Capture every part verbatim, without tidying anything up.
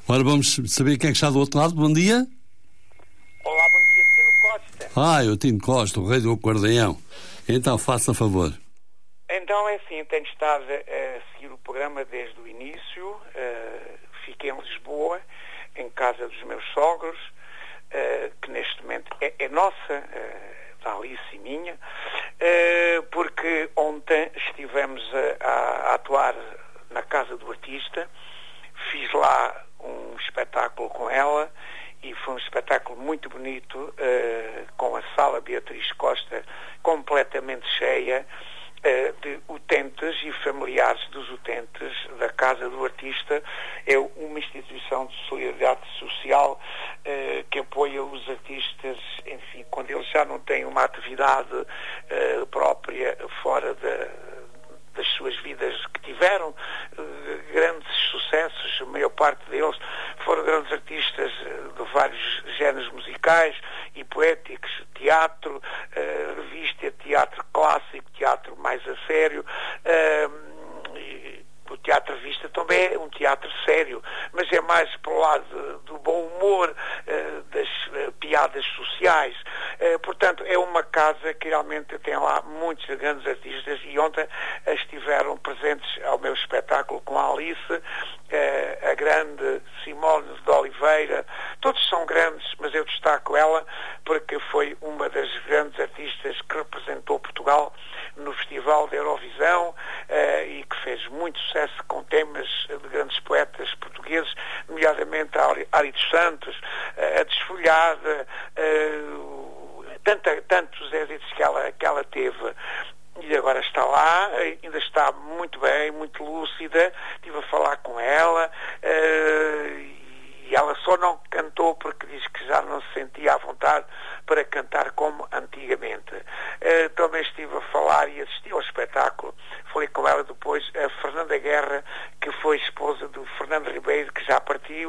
Ora, vamos saber quem é que está do outro lado. Bom dia. Olá, bom dia. Tino Costa. Ah, eu Tino Costa, o rei do acordeão. Então, faça favor. Então, é assim, tenho estado a seguir o programa desde o início. Uh, fiquei em Lisboa, em casa dos meus sogros, uh, que neste momento é, é nossa, uh, da Alice e minha, uh, porque ontem estivemos a, a, a atuar na casa do artista. Fiz lá um espetáculo com ela e foi um espetáculo muito bonito, uh, com a sala Beatriz Costa completamente cheia, uh, de utentes e familiares dos utentes da Casa do Artista. É uma instituição de solidariedade social uh, que apoia os artistas, enfim, quando eles já não têm uma atividade uh, própria fora da das suas vidas que tiveram, uh, grandes sucessos, a maior parte deles foram grandes artistas uh, de vários géneros musicais e poéticos, teatro, uh, revista, teatro clássico, teatro mais a sério, uh, e, o teatro revista também é um teatro sério, mas é mais para o lado do bom humor, uh, das uh, piadas sociais. Uh, portanto, é uma casa que realmente tem lá muitos grandes artistas e ontem uh, estiveram presentes ao meu espetáculo com a Alice, uh, a grande Simone de Oliveira. Todos são grandes, mas eu destaco ela porque foi uma das grandes artistas que representou Portugal no Festival da Eurovisão uh, e que fez muito sucesso com temas de grandes poetas portugueses, nomeadamente a Ari dos Santos, uh, a Desfolhada, uh, tanta, tantos êxitos que ela, que ela teve. E agora está lá, ainda está muito bem, muito lúcida. Estive a falar com ela uh, e ela só não cantou porque diz que já não se sentia à vontade para cantar como antigamente. Uh, também estive a falar e assisti ao espetáculo. Falei com ela depois, a Fernanda Guerra, que foi esposa do Fernando Ribeiro, que já partiu.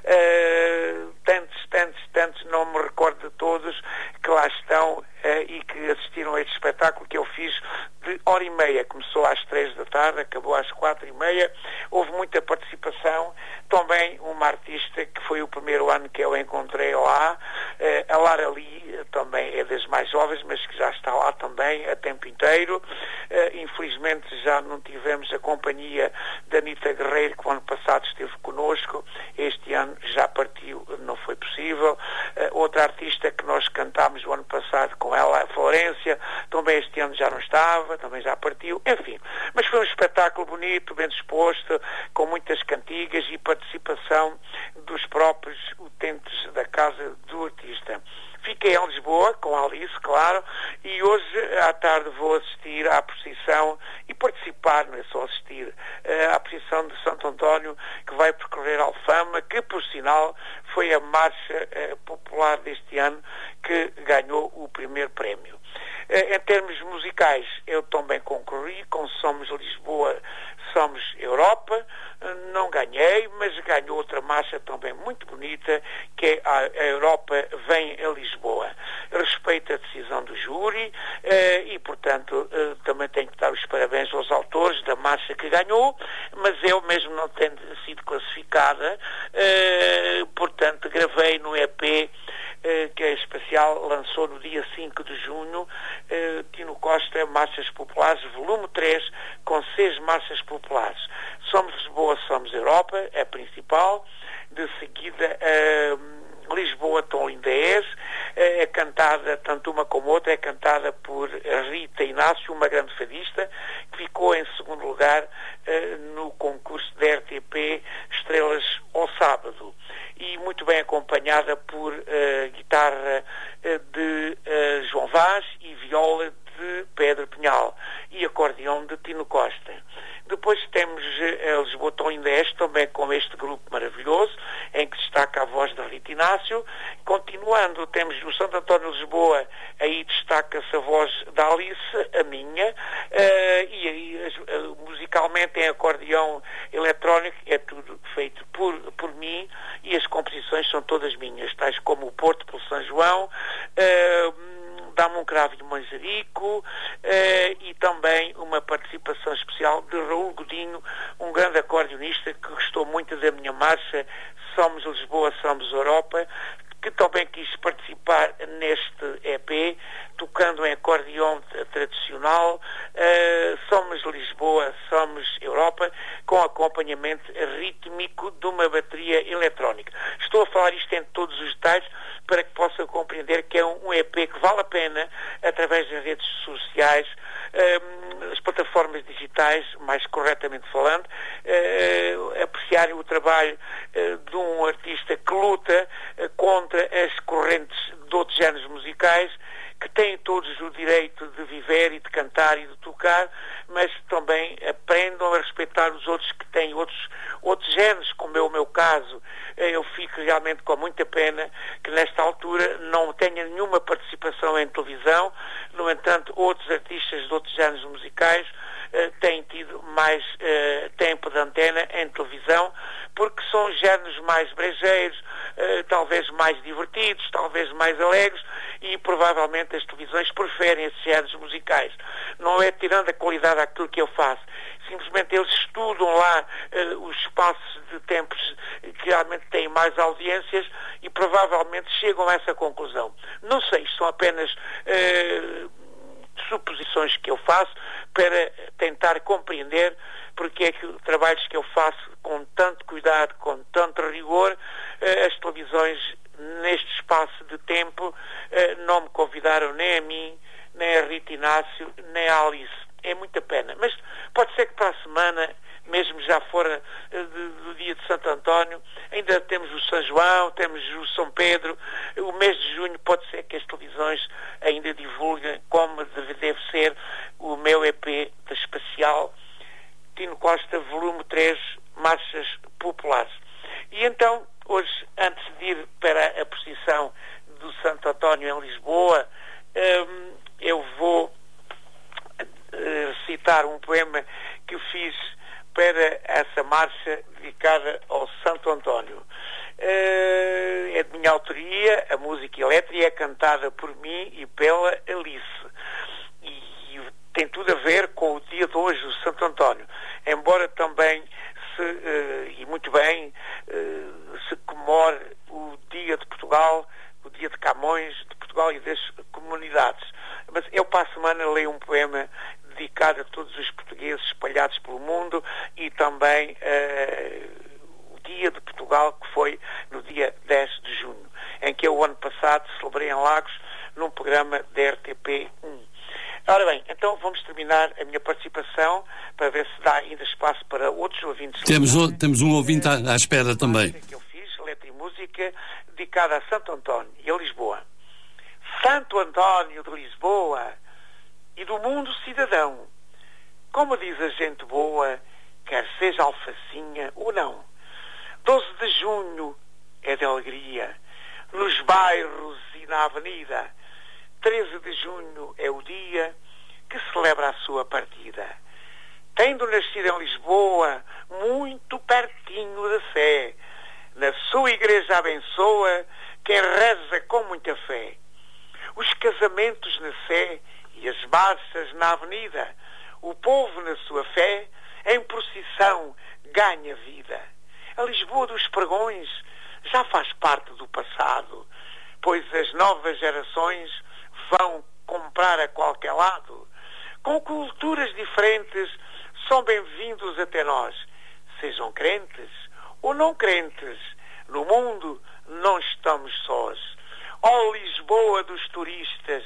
Uh, tantos, tantos, tantos, não me recordo de todos, que lá estão uh, e que assistiram a este espetáculo que eu fiz de hora e meia. Começou às três da tarde, acabou às quatro e meia. Houve muita participação. Também uma artista que foi o primeiro ano que eu encontrei lá, uh, a Lara Lee, também é das mais jovens, mas que já está lá também a tempo inteiro. Uh, infelizmente já não tivemos a companhia da Anitta Guerreiro, que o ano passado esteve connosco. Este ano já partiu, não foi possível. Uh, outra artista que nós cantámos o ano passado com ela, a Florência, também este ano já não estava, também já partiu. Enfim, mas foi um espetáculo bonito, bem disposto, com muitas cantigas e participação dos próprios utentes da Casa do Artista. Fiquei em Lisboa, com a Alice, claro, e hoje à tarde vou assistir à procissão e participar, não é só assistir, à procissão de Santo António, que vai percorrer Alfama, que, por sinal, foi a marcha popular deste ano que ganhou o primeiro prémio. Em termos musicais, eu também concorri com Somos Lisboa, Somos Europa. Não ganhei, mas ganhou outra marcha também muito bonita, que é a Europa Vem a Lisboa. Respeito a decisão do júri e, portanto, também tenho que dar os parabéns aos autores da marcha que ganhou, mas eu mesmo não tendo sido classificada, portanto, gravei no E P que a Especial lançou no dia cinco de junho, uh, Tino Costa, Marchas Populares, volume três, com seis marchas populares. Somos Lisboa, Somos Europa, é a principal. De seguida, uh, Lisboa, Tão Linda És, uh, é cantada, tanto uma como outra, é cantada por Rita Inácio, uma grande fadista, que ficou em segundo lugar uh, no concurso da R T P Estrelas ao Sábado. E muito bem acompanhada por uh, guitarra uh, de uh, João Vaz e viola de Pedro Pinhal e acordeão de Tino Costa. Depois temos uh, Lisboa Tão Linda És, também com este grupo maravilhoso, em que destaca a voz de Rita Inácio. Continuando, temos o Santo António de Lisboa, aí destaca-se a voz da Alice, a minha, uh, e aí uh, musicalmente em acordeão eletrónico, é tudo feito por, por mim, e as composições são todas minhas, tais como o Porto pelo São João, uh, Dá-me um Cravo de Manjerico, uh, e também uma participação especial de Raul Godinho, um grande acordeonista que gostou muito da minha marcha Somos Lisboa, Somos Europa, que também quis participar neste E P, tocando em acordeão tradicional. Uh, Somos Lisboa, Somos Europa, com acompanhamento rítmico de uma bateria eletrónica. Estou a falar isto em todos os detalhes para que possa compreender que é um, um E P que vale a pena, através das redes sociais, uh, as plataformas digitais, mais corretamente falando, uh, apreciarem o trabalho uh, de um artista que luta uh, contra as correntes de outros géneros musicais, que têm todos o direito de viver e de cantar e de tocar, mas também aprendam a respeitar os outros que têm outros, outros géneros, como é o meu caso. Eu fico realmente com muita pena que nesta altura não tenha nenhuma participação em televisão. No entanto, outros artistas de outros géneros musicais uh, têm tido mais uh, tempo de antena em televisão, porque são géneros mais brejeiros, uh, talvez mais divertidos, talvez mais alegres, e provavelmente as televisões preferem esses géneros musicais. Não é tirando a qualidade daquilo que eu faço, simplesmente eles estudam lá uh, os espaços de tempos que realmente têm mais audiências e provavelmente chegam a essa conclusão. Não sei, isto são apenas uh, suposições que eu faço para tentar compreender porque é que trabalhos que eu faço com tanto cuidado, com tanto rigor, uh, as televisões neste espaço de tempo uh, não me convidaram nem a mim, nem a Rita Inácio, nem a Alice. É muita pena. Mas pode ser que para a semana, mesmo já fora uh, de, do dia de Santo António, ainda temos o São João, temos o São Pedro. O mês de junho pode ser que as televisões ainda divulguem como deve, deve ser o meu E P da Espacial Tino Costa, volume três, Marchas Populares. E então, hoje, antes de ir para a procissão do Santo António em Lisboa, um, eu vou uh, recitar um poema que eu fiz para essa marcha dedicada ao Santo António. Uh, é de minha autoria, a música elétrica é cantada por mim e pela Alice. E tem tudo a ver com o dia de hoje, o Santo António. Embora também se, uh, e muito bem, uh, se comemore o dia de Portugal, o dia de Camões, de Portugal e das comunidades. Mas eu para a semana leio um poema dedicado a todos os portugueses espalhados pelo mundo e também uh, o dia de Portugal, que foi no dia dez de junho, em que eu, o ano passado, celebrei em Lagos, num programa da R T P um. Ora bem, então vamos terminar a minha participação para ver se dá ainda espaço para outros ouvintes. Temos, o, temos um ouvinte à, à espera também. Que eu fiz, letra e música, dedicada a Santo António e a Lisboa. Santo António de Lisboa e do mundo cidadão, como diz a gente boa, quer seja alfacinha ou não. doze de junho é de alegria, nos bairros e na avenida. treze de junho é o dia que celebra a sua partida. Tendo nascido em Lisboa, muito pertinho da Sé, na sua igreja abençoa quem reza com muita fé. Os casamentos na Sé e as marchas na avenida, o povo na sua fé, em procissão ganha vida. A Lisboa dos pregões já faz parte do passado, pois as novas gerações vão comprar a qualquer lado. Com culturas diferentes, são bem-vindos até nós. Sejam crentes ou não crentes, no mundo não estamos sós. Ó Lisboa dos turistas,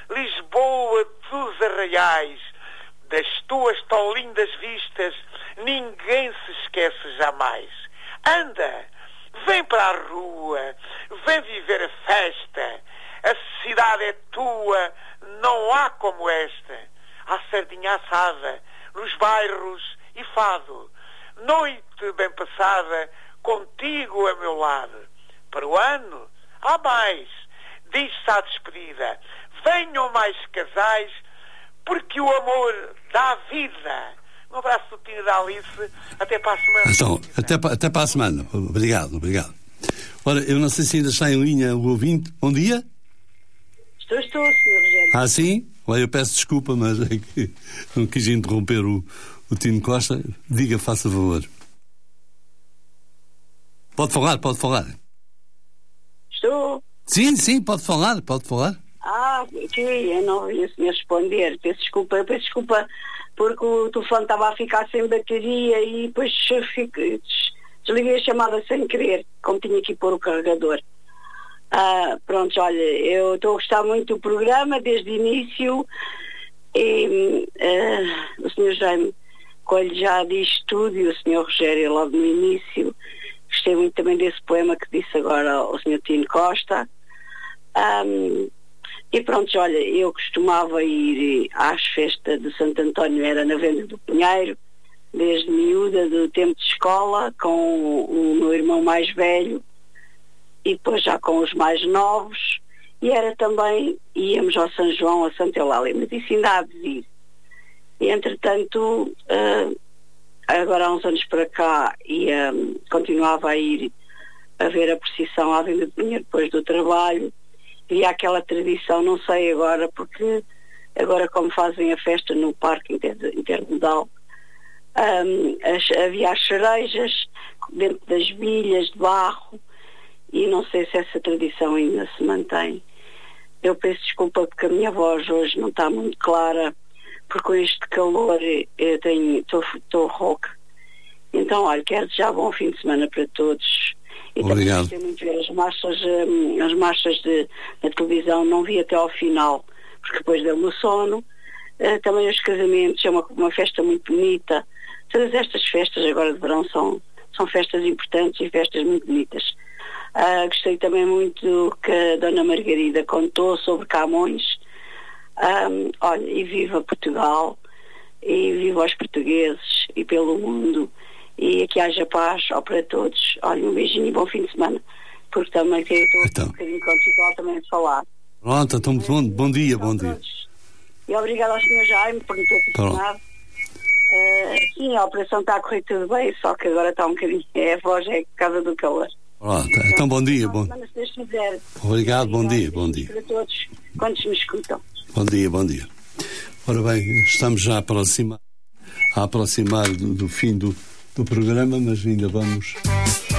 Lisboa dos arraiais, das tuas tão lindas vistas, ninguém se esquece jamais. Anda, vem para a rua, vem viver a festa. A cidade é tua, não há como esta. Há sardinha assada, nos bairros e fado. Noite bem passada, contigo a meu lado. Para o ano, há mais. Diz-se à despedida, venham mais casais, porque o amor dá vida. Um abraço do Tino da Alice, até para a semana. Então, até, pa, até para a semana. Obrigado, obrigado. Ora, eu não sei se ainda está em linha o ouvinte. Bom dia. Estou, estou, senhor Rogério. Ah, sim? Olha, eu peço desculpa, mas é que não quis interromper o, o Tino Costa. Diga, faça favor. Pode pode falar, pode falar. Estou? Sim, sim, pode falar, pode falar. Ah, que eu não vi o senhor responder. Peço desculpa, peço desculpa porque o telefone estava a ficar sem bateria e depois fico, desliguei a chamada sem querer, como tinha que pôr o carregador. Ah, pronto, olha, eu estou a gostar muito do programa desde o início e uh, o senhor Jaime Coelho já disse tudo e o senhor Rogério logo no início. Gostei muito também desse poema que disse agora o senhor Tino Costa. Um, e pronto, olha, eu costumava ir às festas de Santo António, era na Venda do Pinheiro, desde miúda, do tempo de escola, com o meu irmão mais velho e depois já com os mais novos, e era também, íamos ao São João, a Santa Eulália, mas isso ainda há de vir. E entretanto, uh, agora há uns anos para cá, e, um, continuava a ir a ver a procissão à Venda do Pinheiro depois do trabalho, e há aquela tradição, não sei agora, porque agora como fazem a festa no Parque Inter Intermodal, um, as, havia as cerejas dentro das bilhas de barro, e não sei se essa tradição ainda se mantém. Eu peço desculpa porque a minha voz hoje não está muito clara, porque com este calor eu tenho, estou rouca. Então, olha, quero desejar bom fim de semana para todos. E obrigado. Também gostei muito de ver as marchas, as marchas de, na televisão, não vi até ao final, porque depois deu-me o sono. Uh, também os casamentos, é uma, uma festa muito bonita. Todas estas festas agora de verão são, são festas importantes e festas muito bonitas. Uh, gostei também muito que a Dona Margarida contou sobre Camões. Um, olha, e viva Portugal, e viva os portugueses e pelo mundo, e que haja paz ó, para todos. Olha, um beijinho e bom fim de semana, porque também estou então um bocadinho contigo também a falar. Pronto, então bom, bom dia, então, bom dia. E obrigado ao senhor Jaime por me ter telefonado. Uh, sim, a operação está a correr tudo bem, só que agora está um bocadinho, é a voz é por causa do calor. Pronto, então, então bom dia, bom. Semana, se Deus quiser. Obrigado, bom dia, bom dia. Para todos quantos me escutam. Bom dia, bom dia. Ora bem, estamos já a aproximar, a aproximar do, do fim do, do programa, mas ainda vamos